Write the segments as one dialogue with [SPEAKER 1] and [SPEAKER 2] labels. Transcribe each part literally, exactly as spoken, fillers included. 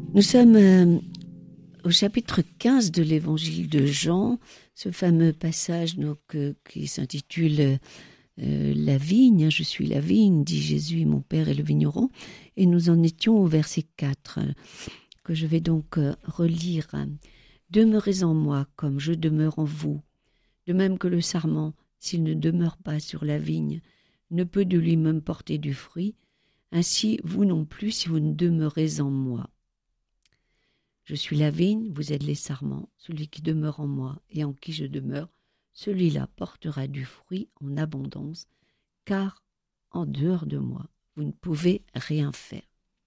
[SPEAKER 1] Nous sommes euh, au chapitre quinze de l'évangile de Jean, ce fameux passage donc, euh, qui s'intitule euh, « La vigne », « Je suis la vigne », dit Jésus, « mon Père est le vigneron ». Et nous en étions au verset quatre, que je vais donc euh, relire. « Demeurez en moi comme je demeure en vous, de même que le sarment, s'il ne demeure pas sur la vigne, ne peut de lui-même porter du fruit, ainsi vous non plus si vous ne demeurez en moi. Je suis la vigne, vous êtes les sarments, celui qui demeure en moi et en qui je demeure, celui-là portera du fruit en abondance, car en dehors de moi, vous ne pouvez rien faire. »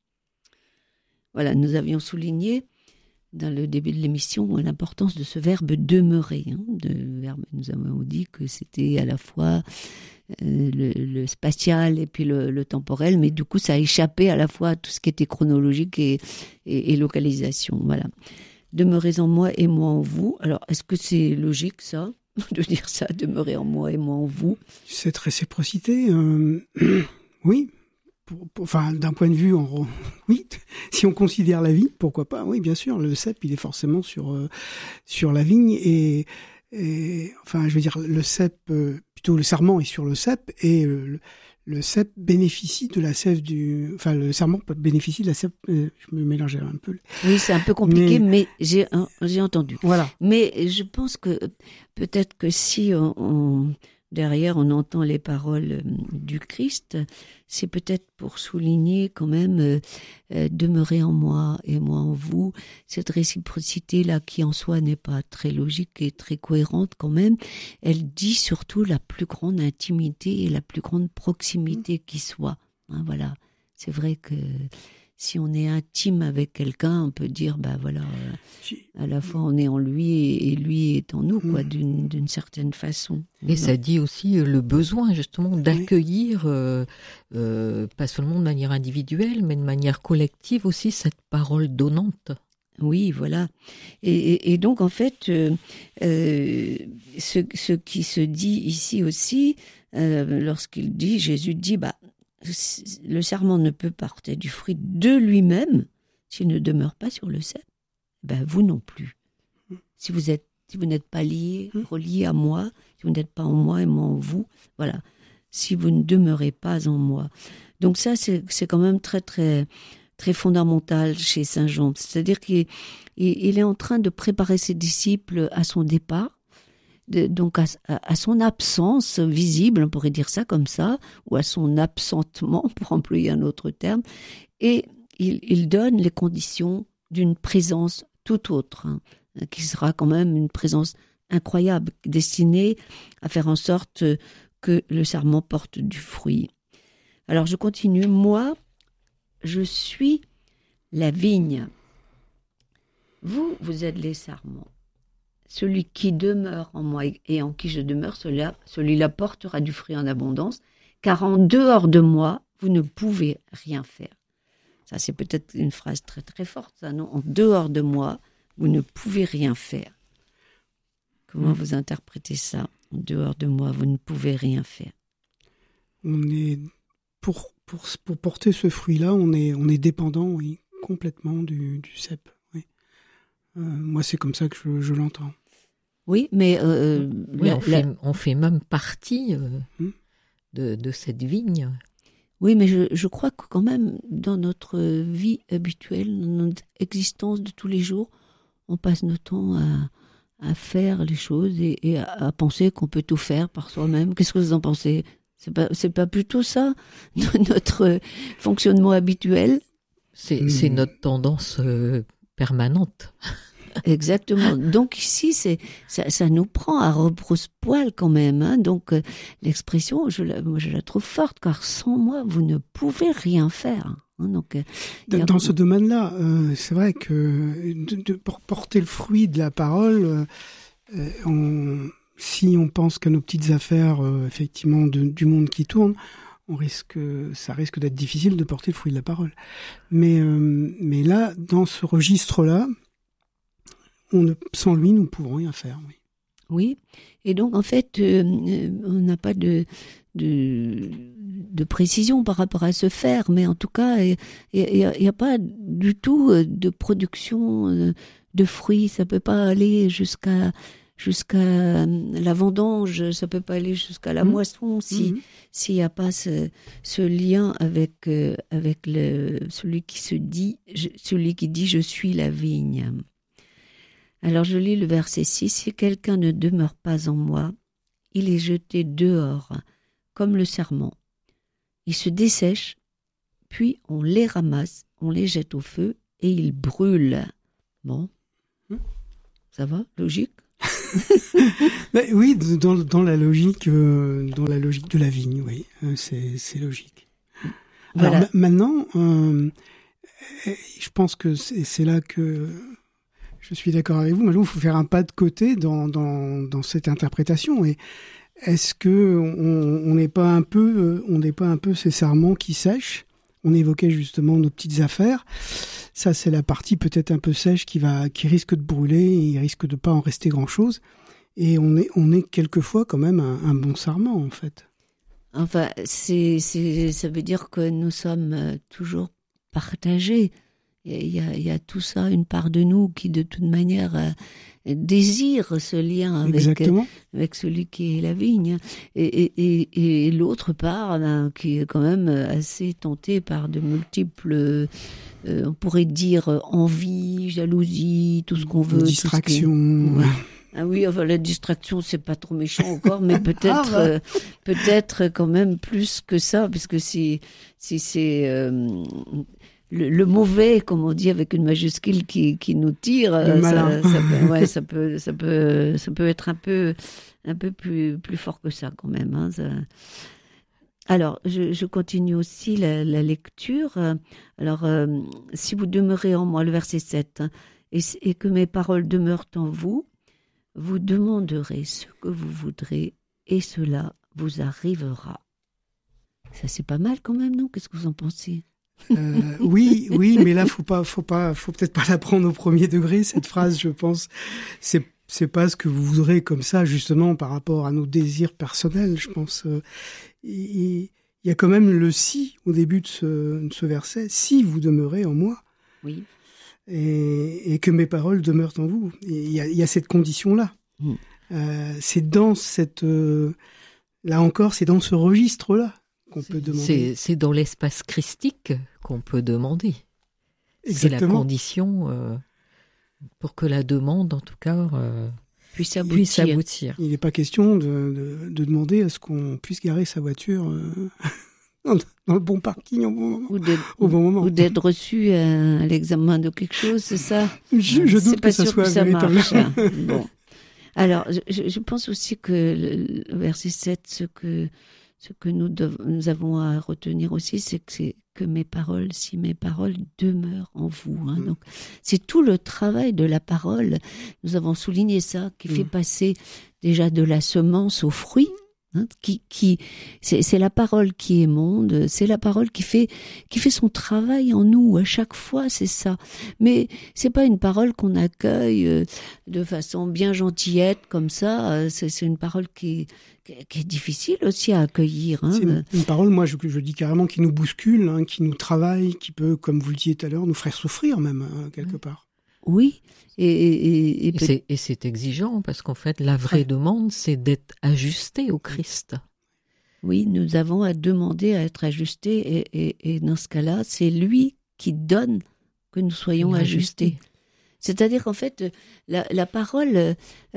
[SPEAKER 1] Voilà, nous avions souligné dans le début de l'émission l'importance de ce verbe « demeurer ». Hein, de verbe, nous avons dit que c'était à la fois euh, le, le spatial et puis le, le temporel, mais du coup ça a échappé à la fois à tout ce qui était chronologique et, et, et localisation. Voilà. Demeurez en moi et moi en vous. Alors, est-ce que c'est logique ça, de dire ça, demeurer en moi et moi en vous?
[SPEAKER 2] Cette réciprocité, euh, oui. Pour, pour, enfin, d'un point de vue, en, oui, si on considère la vigne, pourquoi pas? Oui, bien sûr, le cep, il est forcément sur euh, sur la vigne et, et enfin, je veux dire, le cep, euh, plutôt le sarment est sur le cep et euh, le, le cep bénéficie de la sève du, enfin, le sarment bénéficie de la sève. Euh, je me mélangeais un peu.
[SPEAKER 1] Oui, c'est un peu compliqué, mais, mais j'ai hein, j'ai entendu.
[SPEAKER 2] Voilà.
[SPEAKER 1] Mais je pense que peut-être que si on, on derrière, on entend les paroles du Christ, c'est peut-être pour souligner quand même euh, euh, demeurer en moi et moi en vous, cette réciprocité-là qui en soi n'est pas très logique et très cohérente quand même, elle dit surtout la plus grande intimité et la plus grande proximité qui soit. Hein, voilà, c'est vrai que si on est intime avec quelqu'un, on peut dire, bah voilà, euh, à la fois on est en lui et, et lui est en nous, quoi, d'une, d'une certaine façon.
[SPEAKER 3] Et ça dit aussi le besoin, justement, d'accueillir, euh, euh, pas seulement de manière individuelle, mais de manière collective aussi, cette parole donnante.
[SPEAKER 1] Oui, voilà. Et, et, et donc, en fait, euh, euh, ce, ce qui se dit ici aussi, euh, lorsqu'il dit, Jésus dit, bah, le sarment ne peut porter du fruit de lui-même s'il ne demeure pas sur le cep. Ben vous non plus. Si vous êtes, si vous n'êtes pas lié, relié à moi, si vous n'êtes pas en moi et moi en vous, voilà. Si vous ne demeurez pas en moi. Donc ça, c'est, c'est quand même très très très fondamental chez Saint Jean. C'est-à-dire qu'il il est en train de préparer ses disciples à son départ. De, donc à, à son absence visible, on pourrait dire ça comme ça, ou à son absentement, pour employer un autre terme, et il, il donne les conditions d'une présence tout autre, hein, qui sera quand même une présence incroyable, destinée à faire en sorte que le sarment porte du fruit. Alors je continue, moi, je suis la vigne. Vous, vous êtes les sarments. Celui qui demeure en moi et en qui je demeure, celui-là, celui-là portera du fruit en abondance, car en dehors de moi, vous ne pouvez rien faire. Ça, c'est peut-être une phrase très très forte, ça, non ? En dehors de moi, vous ne pouvez rien faire. Comment mmh. vous interprétez ça ? En dehors de moi, vous ne pouvez rien faire.
[SPEAKER 2] On est pour pour pour porter ce fruit-là, on est on est dépendant, oui, complètement du du cep. Oui. Euh, moi, c'est comme ça que je, je l'entends.
[SPEAKER 1] Oui, mais euh,
[SPEAKER 3] oui,
[SPEAKER 1] la,
[SPEAKER 3] on, fait,
[SPEAKER 1] la...
[SPEAKER 3] on fait même partie euh, mmh. de, de cette vigne.
[SPEAKER 1] Oui, mais je, je crois que quand même, dans notre vie habituelle, dans notre existence de tous les jours, on passe notre temps à, à faire les choses et, et à, à penser qu'on peut tout faire par soi-même. Qu'est-ce que vous en pensez ? C'est pas, c'est pas plutôt ça, notre fonctionnement habituel ?
[SPEAKER 3] C'est, mmh. c'est notre tendance euh, permanente.
[SPEAKER 1] Exactement. Donc ici, c'est ça, ça nous prend à rebrousse-poil quand même. Hein. Donc euh, l'expression, je la, moi, je la trouve forte, car sans moi, vous ne pouvez rien faire. Hein. Donc, euh,
[SPEAKER 2] dans, dans ce domaine-là, euh, c'est vrai que de, de, pour porter le fruit de la parole, euh, on, si on pense qu'à nos petites affaires, euh, effectivement, de, du monde qui tourne, on risque, ça risque d'être difficile de porter le fruit de la parole. Mais, euh, mais là, dans ce registre-là, on ne, sans lui, nous ne pouvons rien faire. Oui.
[SPEAKER 1] Oui, et donc en fait, euh, on n'a pas de, de, de précision par rapport à se faire, mais en tout cas, il n'y a, a pas du tout de production de fruits. Ça peut pas aller jusqu'à jusqu'à la vendange, ça peut pas aller jusqu'à la mmh. moisson si mmh. s'il n'y a pas ce, ce lien avec euh, avec le celui qui se dit je, celui qui dit je suis la vigne. Alors je lis le verset six. Si quelqu'un ne demeure pas en moi, il est jeté dehors comme le sarment. Il se dessèche, puis on les ramasse, on les jette au feu et ils brûlent. Bon, ça va, logique.
[SPEAKER 2] Mais oui, dans, dans la logique, euh, dans la logique de la vigne, oui, euh, c'est, c'est logique. Voilà. Alors ma- maintenant, euh, je pense que c'est, c'est là que je suis d'accord avec vous. Maintenant, il faut faire un pas de côté dans dans, dans cette interprétation. Et est-ce que on, on n'est pas un peu, on n'est pas un peu ces sarments qui sèchent? On évoquait justement nos petites affaires. Ça, c'est la partie peut-être un peu sèche qui va, qui risque de brûler. Et il risque de pas en rester grand-chose. Et on est, on est quelquefois quand même un, un bon sarment, en fait.
[SPEAKER 1] Enfin, c'est, c'est, ça veut dire que nous sommes toujours partagés. Il y a, il y a tout ça, une part de nous qui, de toute manière, euh, désire ce lien avec, euh, avec celui qui est la vigne. Et, et, et, et l'autre part, ben, qui est quand même assez tentée par de multiples, euh, on pourrait dire, envie, jalousie, tout ce qu'on veut.
[SPEAKER 2] Distraction.
[SPEAKER 1] Qui... Ouais. Ah oui, enfin, la distraction, c'est pas trop méchant encore, mais peut-être, ah ouais. euh, peut-être quand même plus que ça, parce que si, si c'est... Euh, Le, le mauvais, comme on dit avec une majuscule, qui, qui nous tire,
[SPEAKER 2] le malin.
[SPEAKER 1] Ça, ça, peut, ouais, ça peut, ça peut, ça peut être un peu, un peu plus, plus fort que ça quand même. Hein, ça... Alors, je, je continue aussi la, la lecture. Alors, euh, si vous demeurez en moi, le verset sept, hein, et, et que mes paroles demeurent en vous, vous demanderez ce que vous voudrez, et cela vous arrivera. Ça, c'est pas mal quand même, non? Qu'est-ce que vous en pensez?
[SPEAKER 2] Euh, oui, oui, mais là, faut pas, faut pas, faut peut-être pas la prendre au premier degré, cette phrase, je pense. C'est, c'est pas ce que vous voudrez comme ça, justement, par rapport à nos désirs personnels, je pense. Il y a quand même le si au début de ce, de ce verset. Si vous demeurez en moi.
[SPEAKER 1] Oui.
[SPEAKER 2] Et, et que mes paroles demeurent en vous. Il y a, il y a cette condition-là. Mmh. Euh, c'est dans cette, euh, là encore, c'est dans ce registre-là. Qu'on peut demander.
[SPEAKER 3] C'est, c'est dans l'espace christique qu'on peut demander. Exactement. C'est la condition euh, pour que la demande, en tout cas, euh, puisse, aboutir. puisse aboutir.
[SPEAKER 2] Il n'est pas question de, de, de demander à ce qu'on puisse garer sa voiture euh, dans le bon parking au bon moment.
[SPEAKER 1] Ou d'être,
[SPEAKER 2] au bon moment.
[SPEAKER 1] Ou d'être reçu à, à l'examen de quelque chose, c'est ça?
[SPEAKER 2] Je, je doute
[SPEAKER 1] c'est pas
[SPEAKER 2] que ça
[SPEAKER 1] sûr
[SPEAKER 2] soit
[SPEAKER 1] que ça
[SPEAKER 2] véritable.
[SPEAKER 1] Marche. Bon. Alors, je, je pense aussi que le, le verset sept, ce que... Ce que nous, dev- nous avons à retenir aussi, c'est que, c'est que mes paroles, si mes paroles demeurent en vous. Hein. Mmh. Donc, c'est tout le travail de la parole. Nous avons souligné ça, qui mmh. fait passer déjà de la semence au fruit. Hein, qui, qui, c'est, c'est la parole qui émonde, c'est la parole qui fait, qui fait son travail en nous. À chaque fois, c'est ça. Mais c'est pas une parole qu'on accueille euh, de façon bien gentillette comme ça. C'est, c'est une parole qui, qui, qui est difficile aussi à accueillir. Hein.
[SPEAKER 2] C'est une, une parole, moi, je, je dis carrément, qui nous bouscule, hein, qui nous travaille, qui peut, comme vous le disiez tout à l'heure, nous faire souffrir même hein, quelque part.
[SPEAKER 1] Oui. Et, et, et,
[SPEAKER 3] et, c'est, et c'est exigeant parce qu'en fait, la vraie ouais. demande, c'est d'être ajusté au Christ.
[SPEAKER 1] Oui, nous avons à demander à être ajustés et, et, et dans ce cas-là, c'est lui qui donne que nous soyons ajustés. ajustés. C'est-à-dire qu'en fait, la, la parole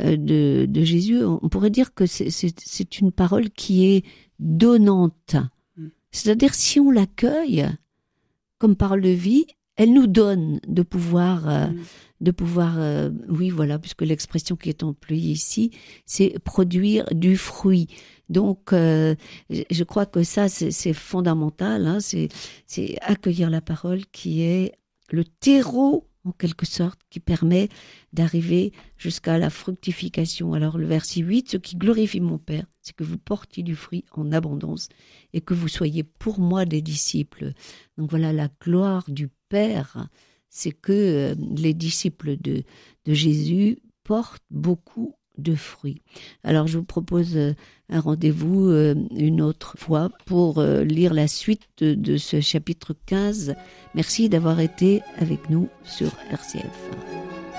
[SPEAKER 1] de, de Jésus, on pourrait dire que c'est, c'est, c'est une parole qui est donnante. Mm. C'est-à-dire si on l'accueille comme parole de vie, elle nous donne de pouvoir... Euh, mm. de pouvoir, euh, oui, voilà, puisque l'expression qui est employée ici, c'est produire du fruit. Donc, euh, je crois que ça, c'est, c'est fondamental, hein, c'est, c'est accueillir la parole qui est le terreau, en quelque sorte, qui permet d'arriver jusqu'à la fructification. Alors, le verset huit, ce qui glorifie mon Père, c'est que vous portiez du fruit en abondance et que vous soyez pour moi des disciples. Donc, voilà la gloire du Père, c'est que euh, les disciples de, de Jésus portent beaucoup de fruits. Alors je vous propose un rendez-vous une autre fois pour lire la suite de, de ce chapitre quinze. Merci d'avoir été avec nous sur R C F.